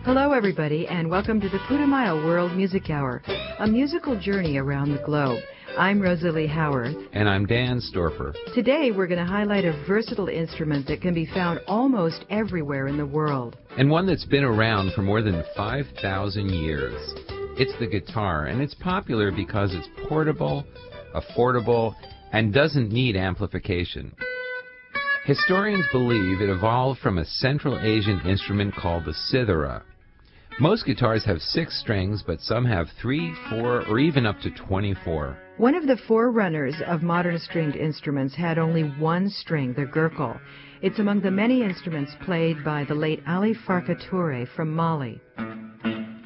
Hello, everybody, and welcome to the Putumayo World Music Hour, a musical journey around the globe. I'm Rosalie Howarth. And I'm Dan Storper. Today, we're going to highlight a versatile instrument that can be found almost everywhere in the world. And one that's been around for more than 5,000 years. It's the guitar, and it's popular because it's portable, affordable, and doesn't need amplification. Historians believe it evolved from a Central Asian instrument called the cithara. Most guitars have 6 strings, but some have 3, 4, or even up to 24. One of the forerunners of modern stringed instruments had only one string, the gurkel. It's among the many instruments played by the late Ali Farka Touré from Mali.